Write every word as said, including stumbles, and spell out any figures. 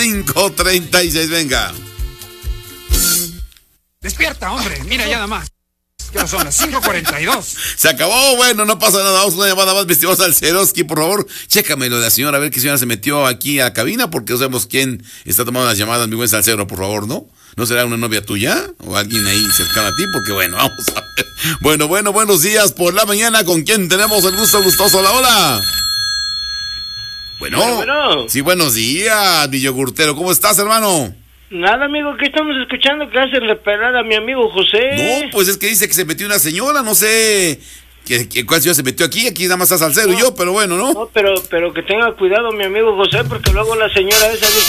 cinco treinta y seis, venga. Despierta, hombre, mira ya nada más. Ya son las cinco cuarenta y dos. Se acabó, bueno, no pasa nada. Vamos a una llamada más, mi estimado Salceroski, por favor. Chécame lo de la señora, a ver qué señora se metió aquí a la cabina, porque no sabemos quién está tomando las llamadas, mi buen Salcero, por favor, ¿no? ¿No será una novia tuya? ¿O alguien ahí cercano a ti? Porque bueno, vamos a ver. Bueno, bueno, buenos días por la mañana. ¿Con quién tenemos el gusto gustoso? Hola, hola. Bueno, Bueno, bueno. Sí, buenos días, mi yogurtero. ¿Cómo estás, hermano? Nada, amigo, ¿qué estamos escuchando? Que hace reparar a mi amigo José. No, pues es que dice que se metió una señora, no sé que, que, cuál señora se metió aquí. Aquí nada más está Salcero no, y yo, pero bueno, ¿no? No, pero, pero que tenga cuidado mi amigo José, porque luego la señora esa dice